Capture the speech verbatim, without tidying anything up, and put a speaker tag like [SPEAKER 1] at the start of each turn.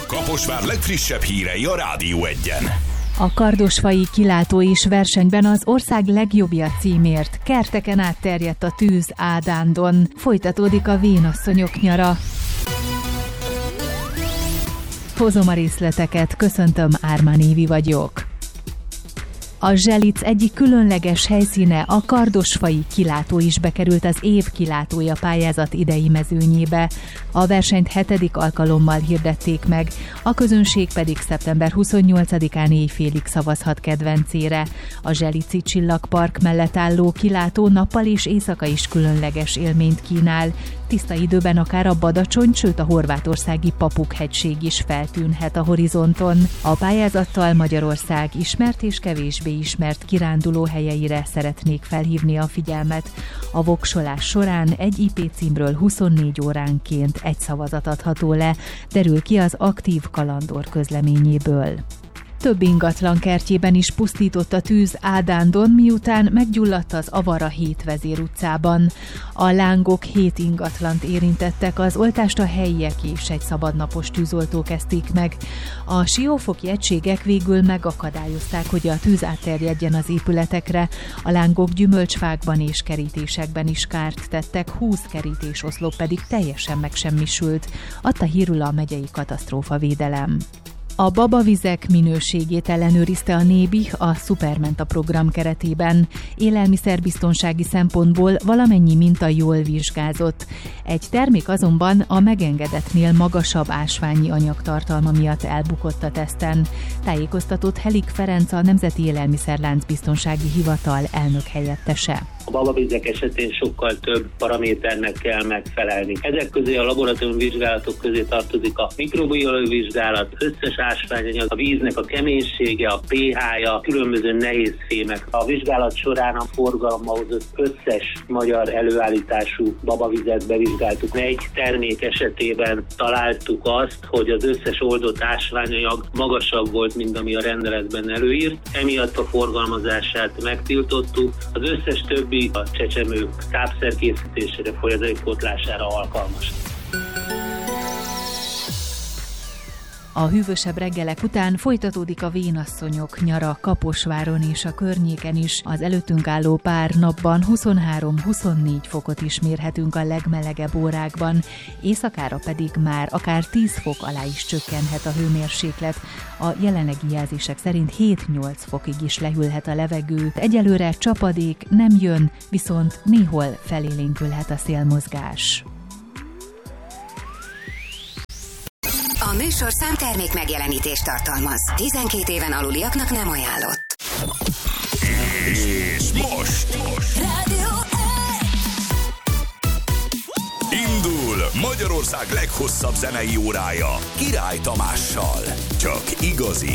[SPEAKER 1] Kaposvár legfrissebb hírei a Rádió Egyen.
[SPEAKER 2] A kardosfai kilátó is versenyben az ország legjobbja címért. Kerteken átterjedt a tűz Ádándon. Folytatódik a vénasszonyok nyara. Hozom a részleteket, köszöntöm, Ármán Évi vagyok. A Zselic egyik különleges helyszíne, a kardosfai kilátó is bekerült az év kilátója pályázat idei mezőnyébe. A versenyt hetedik alkalommal hirdették meg, a közönség pedig szeptember huszonnyolcadikán éjfélig szavazhat kedvencére. A Zselici Csillagpark mellett álló kilátó nappal és éjszaka is különleges élményt kínál. Tiszta időben akár a Badacsony, sőt a horvátországi Papuk-hegység is feltűnhet a horizonton. A pályázattal Magyarország ismert és kevésbé ismert kiránduló helyeire szeretnék felhívni a figyelmet. A voksolás során egy i pé címről huszonnégy óránként egy szavazat adható le, derül ki az Aktív Kalandor közleményéből. Több ingatlan kertjében is pusztított a tűz Ádándon, miután meggyulladt az Avara hét Vezér utcában. A lángok hét ingatlant érintettek, az oltást a helyiek és egy szabadnapos tűzoltó kezdték meg. A siófoki egységek végül megakadályozták, hogy a tűz átterjedjen az épületekre. A lángok gyümölcsfákban és kerítésekben is kárt tettek, húsz kerítésoszlop pedig teljesen megsemmisült, adta hírül a megyei katasztrófavédelem. A babavizek minőségét ellenőrizte a Nébi a Supermenta program keretében. Élelmiszerbiztonsági szempontból valamennyi minta jól vizsgázott. Egy termék azonban a megengedettnél magasabb ásványi anyagtartalma miatt elbukott a teszten. Tájékoztatott Helik Ferenc, a Nemzeti Élelmiszerláncbiztonsági Hivatal elnök helyettese.
[SPEAKER 3] A babavizek esetén sokkal több paraméternek kell megfelelni. Ezek közé a laboratóriumi vizsgálatok közé tartozik a mikrobiológiai vizsgálat, összes ásványanyag, a víznek a keménysége, a pé há-ja, különböző nehéz fémek. A vizsgálat során a forgalomhoz összes magyar előállítású babavizet bevizsgáltuk. Egy termék esetében találtuk azt, hogy az összes oldott ásványanyag magasabb volt, mint ami a rendeletben előírt. Emiatt a forgalmazását megtiltottuk. Az összes többi a csecsemők tápszerkészítésére, folyadékpótlására alkalmas.
[SPEAKER 2] A hűvösebb reggelek után folytatódik a vénasszonyok nyara Kaposváron és a környéken is. Az előttünk álló pár napban huszonhárom-huszonnégy fokot is mérhetünk a legmelegebb órákban, éjszakára pedig már akár tíz fok alá is csökkenhet a hőmérséklet. A jelenlegi jelzések szerint hét-nyolc fokig is lehűlhet a levegő. Egyelőre csapadék nem jön, viszont néhol felélénkülhet a szélmozgás.
[SPEAKER 4] A műsorszám termék megjelenítést tartalmaz. tizenkét éven aluliaknak nem ajánlott.
[SPEAKER 1] És most, most.
[SPEAKER 4] Rádió
[SPEAKER 1] Indul Magyarország leghosszabb zenei órája Király Tamással. Csak igazi